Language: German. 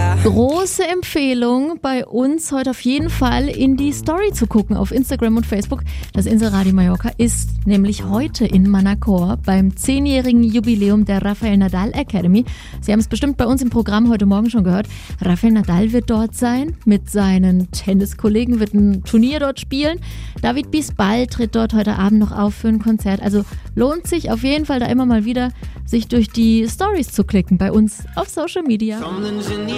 Große Empfehlung bei uns heute auf jeden Fall in die Story zu gucken auf Instagram und Facebook. Das Inselradio Mallorca ist nämlich heute in Manacor beim 10-jährigen Jubiläum der Rafael Nadal Academy. Sie haben es bestimmt bei uns im Programm heute Morgen schon gehört. Rafael Nadal wird dort sein mit seinen Tenniskollegen, wird ein Turnier dort spielen. David Bisbal tritt dort heute Abend noch auf für ein Konzert. Also lohnt sich auf jeden Fall da immer mal wieder, sich durch die Stories zu klicken bei uns auf Social Media.